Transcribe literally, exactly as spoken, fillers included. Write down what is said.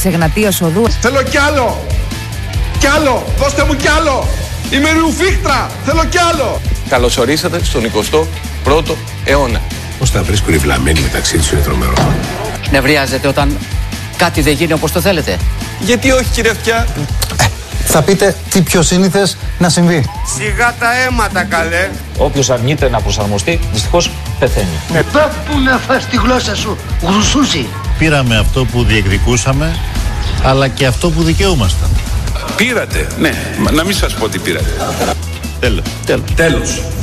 της Εγνατίας Οδού. Θέλω κι άλλο! Κι άλλο! Δώστε μου κι άλλο! Είμαι ρουφίχτρα! Θέλω κι άλλο! Καλώς ορίσατε στον εικοστό πρώτο αιώνα. Πώς τα βρίσκουν οι βλαμμένοι μεταξύ τους είναι τρομερό. Νευριάζετε όταν κάτι δεν γίνει όπως το θέλετε? Γιατί όχι, κύριε Αυτιά? Ε, θα πείτε τι πιο σύνηθες να συμβεί. Σιγά τα αίματα, καλέ! Όποιος αρνείται να προσαρμοστεί, δυστυχώς πεθαίνει. Ναι. Πού να φας τη γλώσσα σου, γρουσούζι. Πήραμε αυτό που διεκδικούσαμε, αλλά και αυτό που δικαιούμασταν. Πήρατε, ναι, να μην σας πω τι πήρατε. Τέλος. Τέλος. Τέλος.